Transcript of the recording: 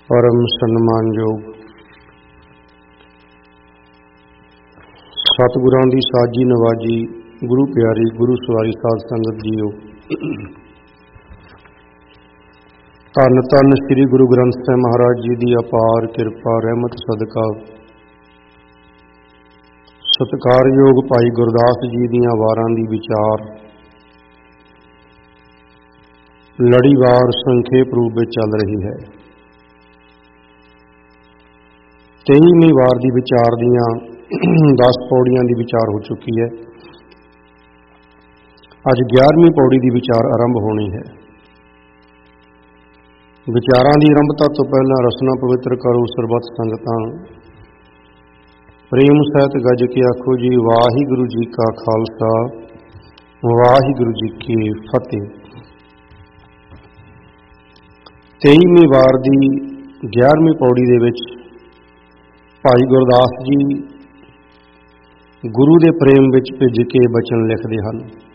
परम सन्मानयोग सतगुरां दी साजी नवाजी गुरु प्यारी गुरु सवारी साध संगत जीओ। धन धन श्री गुरु ग्रंथ साहिब महाराज जी की अपार किरपा रहमत सदका सत्कारयोग भाई गुरदास जी दियां वारां दी विचार लड़ीवार संखेप रूप में चल रही है। 23ਵੀਂ वार की विचार दियां 10 पौड़ियां की विचार हो चुकी है। अज 11वीं पौड़ी की विचार आरंभ होनी है। विचारां की आरंभता तो पहला रसना पवित्र करो सरबत संगतां प्रेम सहित गज के आखो जी वाहिगुरु जी का खालसा वाहिगुरु जी की फतेह। 23ਵੀਂ वार की 11वीं पौड़ी दे विच भाई गुरदास जी गुरु के प्रेम विच भिज के बचन लिखते हैं।